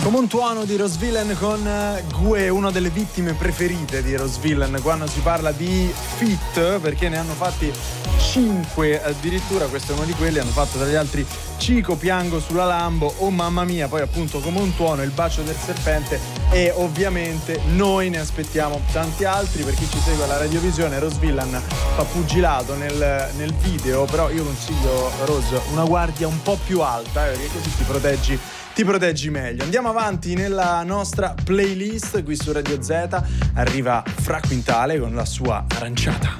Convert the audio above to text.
Come un tuono di Rose Villain con Gue, una delle vittime preferite di Rose Villain quando si parla di feat, perché ne hanno fatti 5 addirittura. Questo è uno di quelli. Hanno fatto tra gli altri Cico, Piango sulla Lambo, Oh mamma mia, poi appunto Come un tuono, Il bacio del serpente, e ovviamente noi ne aspettiamo tanti altri. Per chi ci segue alla radiovisione, Rose Villain fa pugilato nel video, però io consiglio, Rose, una guardia un po' più alta, perché così ti proteggi meglio. Andiamo avanti nella nostra playlist qui su Radio Z. Arriva Fra Quintale con la sua Aranciata.